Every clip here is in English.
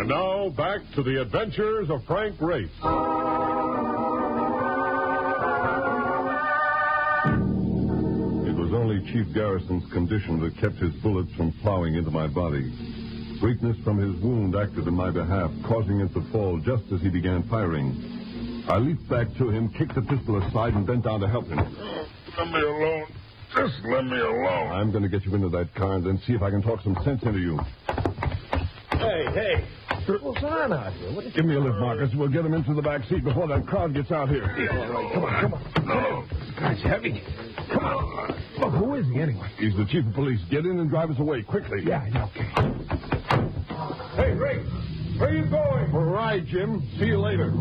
And now, back to the adventures of Frank Race. It was only Chief Garrison's condition that kept his bullets from plowing into my body. Weakness from his wound acted in my behalf, causing it to fall just as he began firing. I leaped back to him, kicked the pistol aside, and bent down to help him. Let me alone. Just let me alone. I'm going to get you into that car and then see if I can talk some sense into you. Hey. What's on out here? Give me a lift, Marcus. We'll get him into the back seat before that crowd gets out here. Yeah, all right. Come on. No. This guy's heavy. Come on. Look, who is he anyway? He's the chief of police. Get in and drive us away, quickly. Yeah, okay. Hey, Ray, where are you going? All right, Jim. See you later.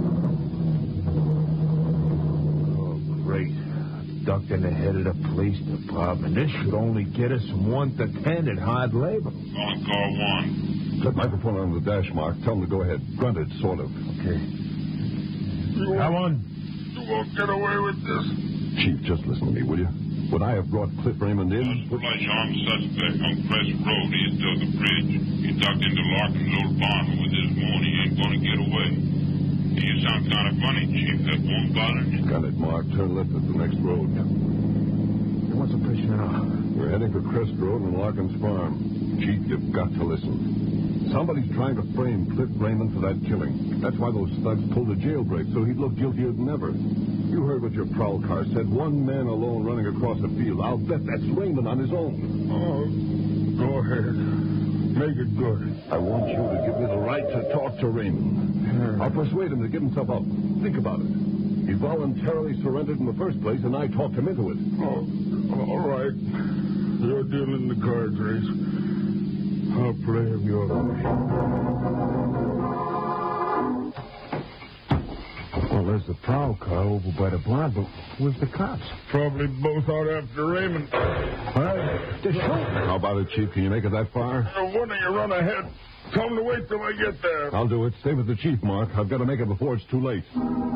Oh, great. Ducked in the head of the police department. This should only get us from 1 to 10 at hard labor. On car 1. Put microphone on the dash, Mark. Tell him to go ahead. Grunted, sort of. Okay. Come on. You won't get away with this. Chief, just listen to me, will you? Would I have brought Cliff Raymond in? Flush armed suspect on Crest Road. He is still the bridge. He ducked into Larkin's old barn with this morning. He ain't going to get away. You sound kind of funny, Chief. That won't bother you. Got it, Mark. Turn left at the next road. What's the pitch now? We're heading for Crest Road and Larkin's farm. Chief, you've got to listen. Somebody's trying to frame Cliff Raymond for that killing. That's why those thugs pulled a jailbreak, so he'd look guiltier than ever. You heard what your prowl car said. One man alone running across the field. I'll bet that's Raymond on his own. Oh, go ahead. Make it good. I want you to give me the right to talk to Raymond. I'll persuade him to give himself up. Think about it. He voluntarily surrendered in the first place, and I talked him into it. Oh, all right. You're dealing the cards, Race. I'll play him your way. Well, there's the prowl car over by the barn, but where's the cops? Probably both out after Raymond. They're shooting. How about it, Chief? Can you make it that far? Why don't you run ahead? Tell him to wait till I get there. I'll do it. Stay with the Chief, Mark. I've got to make it before it's too late.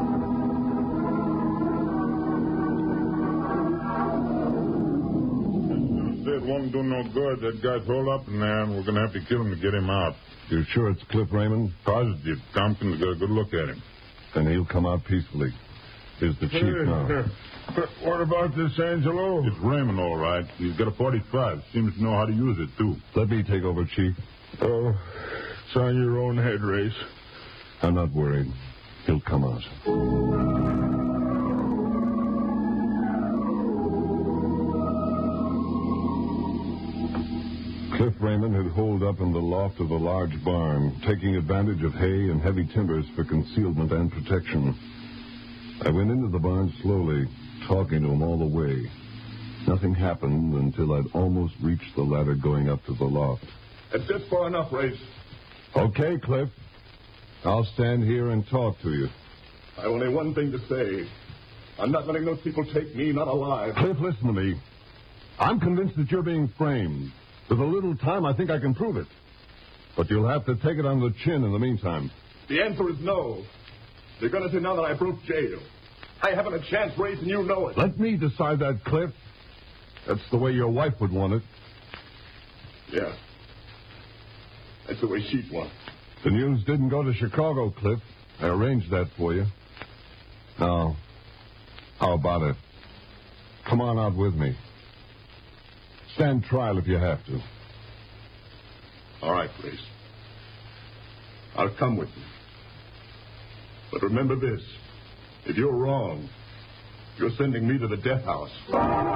It won't do no good. That guy's holed up in there, and we're going to have to kill him to get him out. You're sure it's Cliff Raymond? Positive. Tompkins got a good look at him. Then he'll come out peacefully. Here's the Chief now. What about this Angelo? It's Raymond, all right. He's got a .45. Seems to know how to use it, too. Let me take over, Chief. Oh, it's on your own head, Race. I'm not worried. He'll come out. Cliff Raymond had holed up in the loft of the large barn, taking advantage of hay and heavy timbers for concealment and protection. I went into the barn slowly, talking to him all the way. Nothing happened until I'd almost reached the ladder going up to the loft. That's just far enough, Race. Okay, Cliff. I'll stand here and talk to you. I have only one thing to say. I'm not letting those people take me, not alive. Cliff, listen to me. I'm convinced that you're being framed. With a little time, I think I can prove it. But you'll have to take it on the chin in the meantime. The answer is no. They're going to say now that I broke jail. I haven't a chance, Race, and you know it. Let me decide that, Cliff. That's the way your wife would want it. Yeah. That's the way she'd want it. The news didn't go to Chicago, Cliff. I arranged that for you. Now, how about it? Come on out with me. Stand trial if you have to. All right, Race. I'll come with you. But remember this. If you're wrong, you're sending me to the death house.